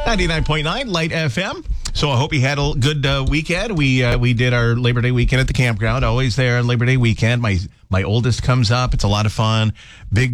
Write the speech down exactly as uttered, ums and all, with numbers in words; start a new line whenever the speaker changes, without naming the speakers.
ninety-nine point nine Light F M. So I hope you had a good uh, weekend. We uh, we did our Labor Day weekend at the campground. Always there on Labor Day weekend. My my oldest comes up. It's a lot of fun. Big